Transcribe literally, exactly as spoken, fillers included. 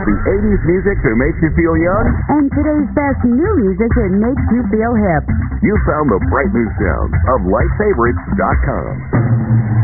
The eighties music that makes you feel young? And today's best new music that makes you feel hip. You found the bright new sounds of light favorites dot com.